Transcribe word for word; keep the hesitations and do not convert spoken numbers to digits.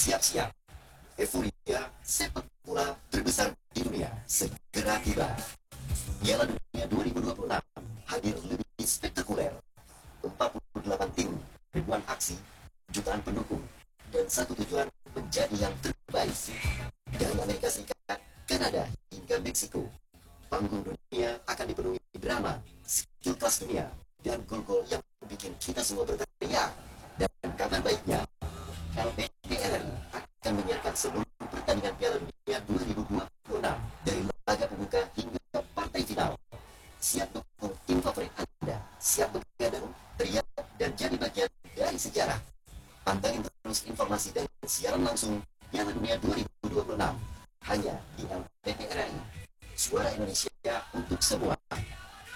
Siap-siap, euforia sepak bola terbesar di dunia segera tiba. Piala Dunia dua ribu dua puluh enam hadir lebih spektakuler. empat puluh delapan tim, ribuan aksi, jutaan pendukung, dan satu tujuan menjadi yang terbaik. Dari Amerika Serikat, Kanada, hingga Meksiko, panggung dunia akan dipenuhi drama, skill kelas dunia, dan gol-gol yang bikin kita semua berteriak. Dan kabar baiknya, L P D R I akan menyiarkan seluruh pertandingan Piala Dunia dua ribu dua puluh enam dari laga pembuka hingga partai final. Siap dukung tim favorit Anda, siap